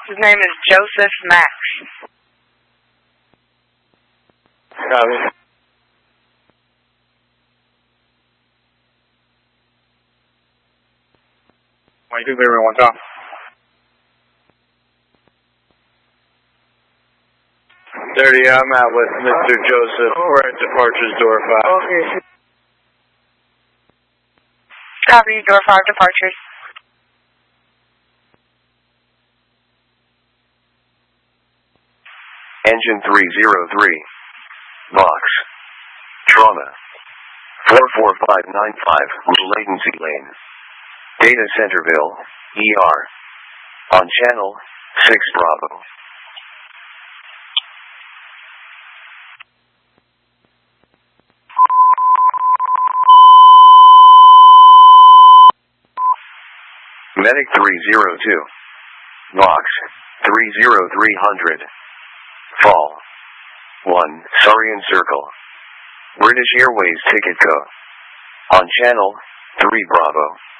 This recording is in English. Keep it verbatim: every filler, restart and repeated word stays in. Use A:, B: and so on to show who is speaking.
A: His name is Joseph Max.
B: Copy. Why you clear one time? thirty, I'm out with Mister Joseph. We're at departures door five.
A: Okay. Copy, door five departures.
C: Engine three zero three. Box. Trauma. four four five nine five, low latency lane. Data Centerville, E R. On channel six Bravo. Medic three zero two. Box. three zero three hundred. Fall. one, Sarian Circle. British Airways ticket code. On channel three Bravo.